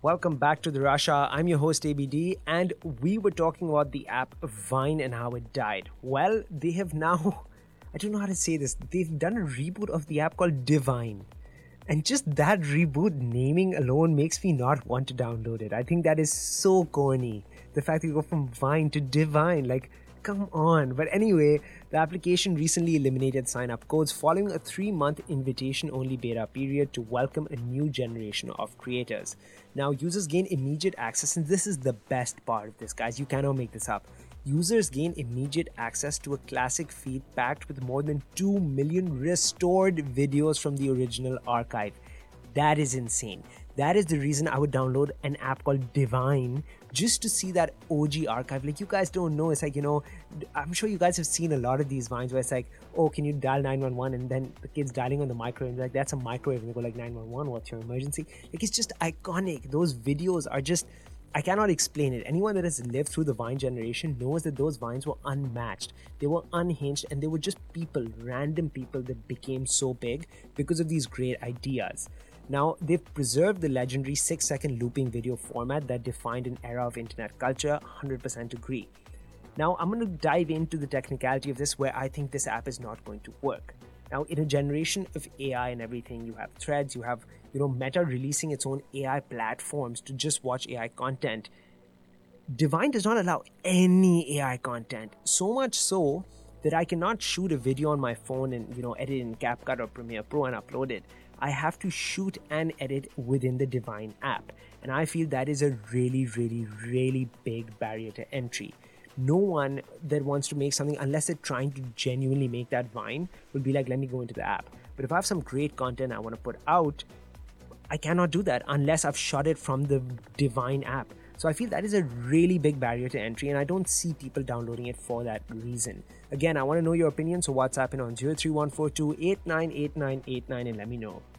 Welcome back to the Rasha. I'm your host ABD, and we were talking about the app Vine and how it died. Well, they have now, I don't know how to say this, they've done a reboot of the app called Divine. And just that reboot naming alone makes me not want to download it. I think that is so corny. The fact that you go from Vine to Divine, like, come on. But anyway, the application recently eliminated sign-up codes following a 3-month invitation-only beta period to welcome a new generation of creators. Now, users gain immediate access, and this is the best part of this, guys. You cannot make this up. Users gain immediate access to a classic feed packed with more than 2 million restored videos from the original archive. That is insane. That is the reason I would download an app called Divine just to see that OG archive. Like, you guys don't know. It's like, I'm sure you guys have seen a lot of these Vines where it's like, oh, can you dial 911? And then the kid's dialing on the microwave and like, that's a microwave. And they go like, 911, what's your emergency? Like, it's just iconic. Those videos are just, I cannot explain it. Anyone that has lived through the Vine generation knows that those Vines were unmatched. They were unhinged, and they were just people, random people that became so big because of these great ideas. Now, they've preserved the legendary 6-second looping video format that defined an era of internet culture. 100% agree. Now, I'm going to dive into the technicality of this, where I think this app is not going to work. Now, in a generation of AI and everything, you have threads, you have Meta releasing its own AI platforms to just watch AI content. Divine does not allow any AI content, so much so that I cannot shoot a video on my phone and edit in CapCut or Premiere Pro and upload it. I have to shoot and edit within the Divine app, and I feel that is a really, really, really big barrier to entry. No one that wants to make something, unless they're trying to genuinely make that Vine, will be like, let me go into the app. But if I have some great content I want to put out, I cannot do that unless I've shot it from the Divine app. So I feel that is a really big barrier to entry, and I don't see people downloading it for that reason. Again, I want to know your opinion, so WhatsApp in on 03142 898989 and let me know.